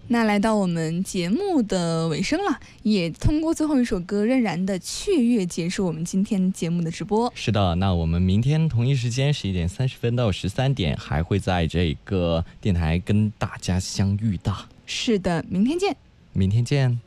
那来到我们节目的尾声了，也通过最后一首歌仍然的雀跃结束我们今天节目的直播。 是的，那我们明天同一时间11:30到13点还会在这个电台跟大家相遇的。 是的，明天见。 明天见。